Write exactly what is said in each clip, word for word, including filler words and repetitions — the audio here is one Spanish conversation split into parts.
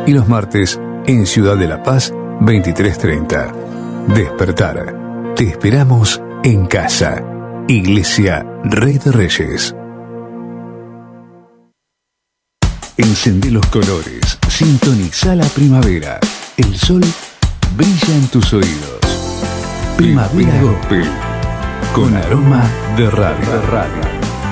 y los martes en Ciudad de la Paz, veintitrés treinta. Despertar. Te esperamos en casa. Iglesia Rey de Reyes. Encendé los colores. Sintoniza la primavera. El sol brilla en tus oídos. Primavera Gospel. Con aroma de radio. De radio.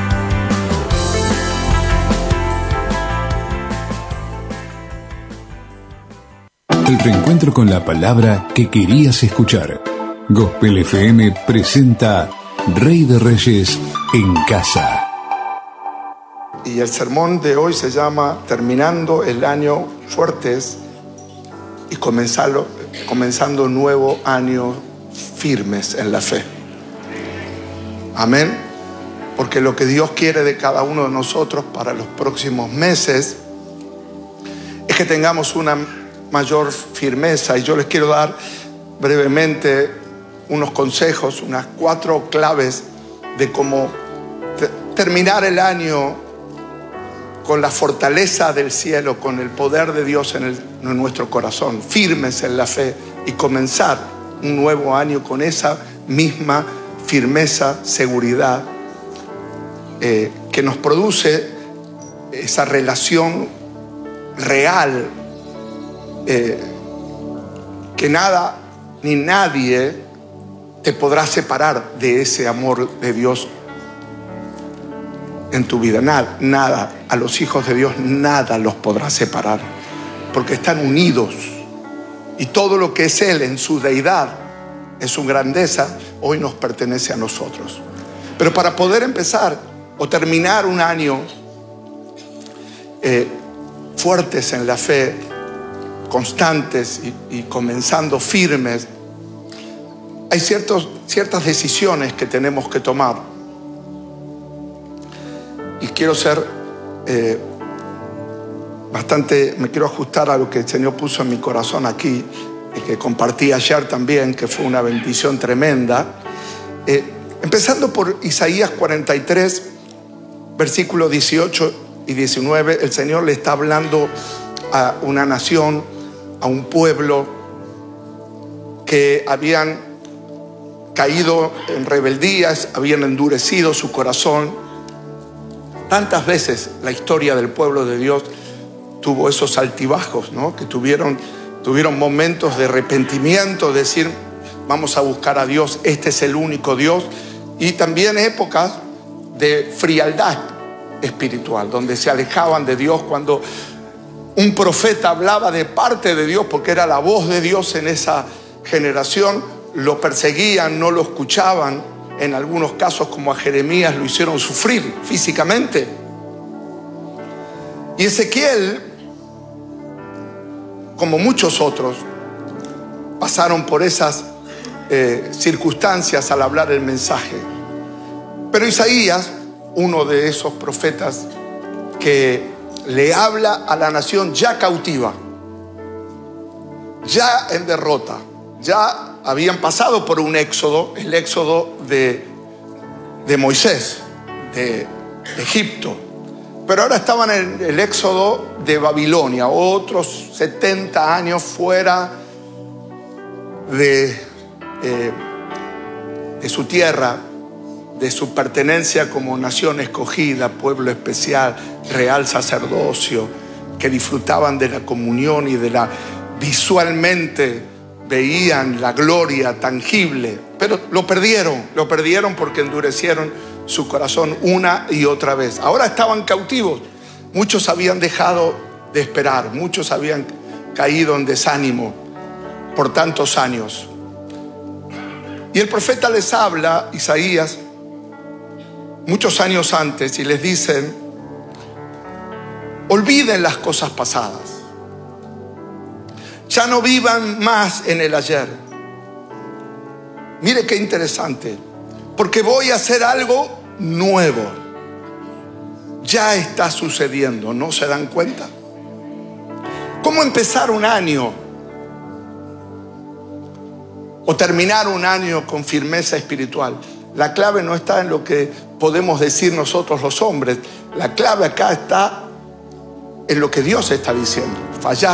El reencuentro con la palabra que querías escuchar. Gospel F M presenta Rey de Reyes en casa. Y el sermón de hoy se llama Terminando el año fuertes y comenzando, comenzando un nuevo año firmes en la fe. Amén. Porque lo que Dios quiere de cada uno de nosotros para los próximos meses es que tengamos una mayor firmeza. Y yo les quiero dar brevemente unos consejos, unas cuatro claves de cómo te- terminar el año con la fortaleza del cielo, con el poder de Dios en, el, en nuestro corazón, firmes en la fe, y comenzar un nuevo año con esa misma firmeza, seguridad eh, que nos produce esa relación real, eh, que nada ni nadie te podrá separar de ese amor de Dios en tu vida. Nada, nada, a los hijos de Dios nada los podrá separar, porque están unidos, y todo lo que es Él en su deidad, en su grandeza, hoy nos pertenece a nosotros. Pero para poder empezar o terminar un año eh, fuertes en la fe, constantes y, y comenzando firmes, hay ciertos, ciertas decisiones que tenemos que tomar. Y quiero ser eh, bastante, me quiero ajustar a lo que el Señor puso en mi corazón aquí, y que compartí ayer también, que fue una bendición tremenda. Eh, empezando por Isaías cuarenta y tres, versículos dieciocho y diecinueve, el Señor le está hablando a una nación, a un pueblo que habían caído en rebeldías, habían endurecido su corazón. Tantas veces la historia del pueblo de Dios tuvo esos altibajos, ¿no? Que tuvieron, tuvieron momentos de arrepentimiento, decir, vamos a buscar a Dios, este es el único Dios. Y también épocas de frialdad espiritual, donde se alejaban de Dios cuando un profeta hablaba de parte de Dios, porque era la voz de Dios en esa generación. Lo perseguían, no lo escuchaban. En algunos casos, como a Jeremías, lo hicieron sufrir físicamente. Y Ezequiel, como muchos otros, pasaron por esas eh, circunstancias al hablar el mensaje. Pero Isaías, uno de esos profetas que le habla a la nación ya cautiva, ya en derrota, ya habían pasado por un éxodo, el éxodo de, de Moisés, de Egipto. Pero ahora estaban en el éxodo de Babilonia, otros setenta años fuera de, eh, de su tierra, de su pertenencia como nación escogida, pueblo especial, real sacerdocio, que disfrutaban de la comunión y de la visualmente veían la gloria tangible, pero lo perdieron, lo perdieron porque endurecieron su corazón una y otra vez. Ahora estaban cautivos, muchos habían dejado de esperar, muchos habían caído en desánimo por tantos años. Y el profeta les habla, Isaías, muchos años antes, y les dicen, olviden las cosas pasadas. Ya no vivan más en el ayer. Mire qué interesante, porque voy a hacer algo nuevo. Ya está sucediendo, ¿no se dan cuenta? ¿Cómo empezar un año o terminar un año con firmeza espiritual? La clave no está en lo que podemos decir nosotros los hombres. La clave acá está en lo que Dios está diciendo. Fallaste.